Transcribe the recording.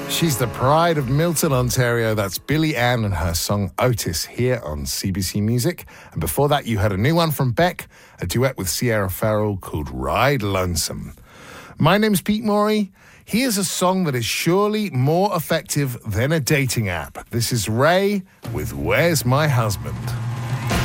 She's the pride of Milton, Ontario. That's Billie Ann and her song Otis here on CBC Music. And before that, you heard a new one from Beck, a duet with Sierra Farrell called Ride Lonesome. My name's Pete Morey. Here's a song that is surely more effective than a dating app. This is Ray with Where's My Husband?